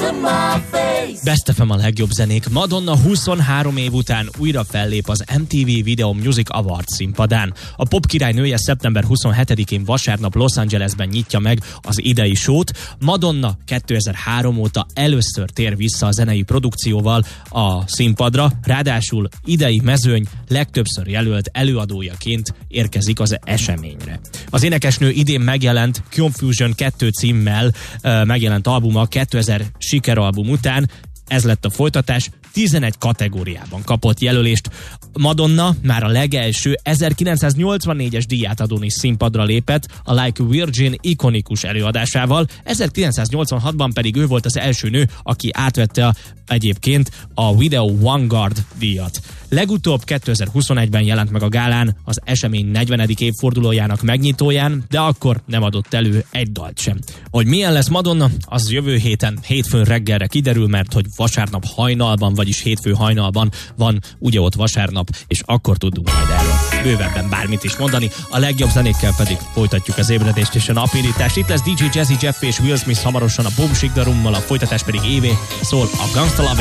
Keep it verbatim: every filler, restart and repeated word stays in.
Best ef em a legjobb zenék. Madonna huszonhárom év után újra fellép az em té vé Video Music Awards színpadán. A pop királynője szeptember huszonhetedikén vasárnap Los Angelesben nyitja meg az idei show-t. Madonna kétezer-három óta először tér vissza a zenei produkcióval a színpadra, ráadásul idei mezőny legtöbbször jelölt előadójaként érkezik az eseményre. Az énekesnő idén megjelent Confusion kettő címmel uh, megjelent albuma kétezer sikeralbum után. Ez lett a folytatás, tizenegy kategóriában kapott jelölést. Madonna már a legelső ezerkilencszáznyolcvannégyes díját adón is színpadra lépett a Like a Virgin ikonikus előadásával, ezerkilencszáznyolcvanhatban pedig ő volt az első nő, aki átvette a, egyébként a Video Vanguard díjat. Legutóbb kétezer-huszonegyben jelent meg a gálán az esemény negyvenedik évfordulójának megnyitóján, de akkor nem adott elő egy dalt sem. Hogy milyen lesz Madonna, az jövő héten, hétfőn reggelre kiderül, mert hogy vasárnap hajnalban, vagyis hétfő hajnalban van ugye ott vasárnap, és akkor tudunk majd erről bővebben bármit is mondani. A legjobb zenékkel pedig folytatjuk az ébredést és a napindítást. Itt lesz dé dzsé Jazzy Jeff és Will Smith hamarosan a Boom Shake the Roommal, a folytatás pedig évé szól a Gangsta Love